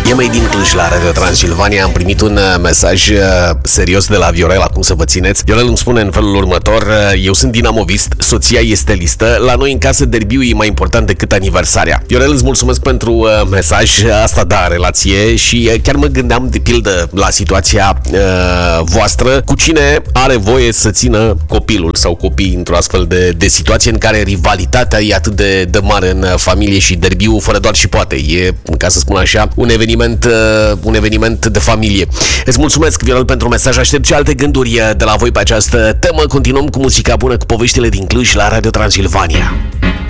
E mai din Cluj la Radio Transilvania. Am primit un mesaj serios de la Viorel. Acum să vă țineți. Viorel îmi spune în felul următor: eu sunt dinamovist, soția este listă, la noi în casă derbiul e mai important decât aniversarea. Viorel, îți mulțumesc pentru mesaj. Asta da, relație. Și chiar mă gândeam de pildă la situația voastră, cu cine are voie să țină copilul sau copiii într-o astfel de situație în care rivalitatea e atât de mare în familie și derbiul fără doar și poate. E, ca să spun așa, un eveniment de familie. Îți mulțumesc, Viorel, pentru mesaj. Aștept și alte gânduri de la voi pe această temă. Continuăm cu muzica bună, cu poveștile din Cluj la Radio Transilvania.